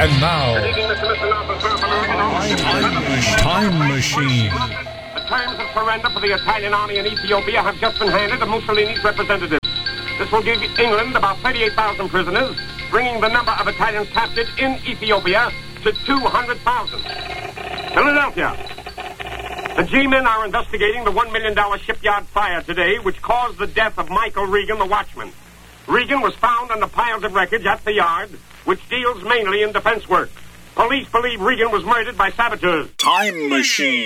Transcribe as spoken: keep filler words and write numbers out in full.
And now, Time Machine. The terms of surrender for the Italian army in Ethiopia have just been handed to Mussolini's representatives. This will give England about thirty-eight thousand prisoners, bringing the number of Italians captured in Ethiopia to two hundred thousand. Philadelphia. The G-men are investigating the one million dollars shipyard fire today, which caused the death of Michael Regan, the watchman. Regan was found on the piles of wreckage at the yard, which deals mainly in defense work. Police believe Regan was murdered by saboteurs. Time Machine.